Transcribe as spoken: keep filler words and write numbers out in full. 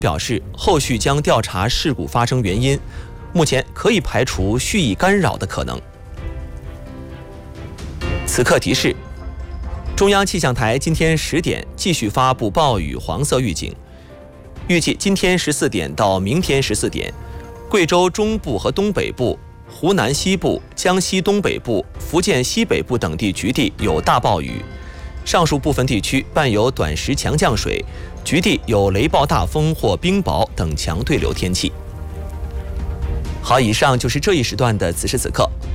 表示，后续将调查事故发生原因，目前可以排除蓄意干扰的可能。此刻提示：中央气象台今天十点继续发布暴雨黄色预警，预计今天十四点到明天十四点，贵州中部和东北部、湖南西部、江西东北部、福建西北部等地局地有大暴雨，上述部分地区伴有短时强降水，局地有雷暴大风或冰雹等强对流天气。好，以上就是这一时段的此时此刻。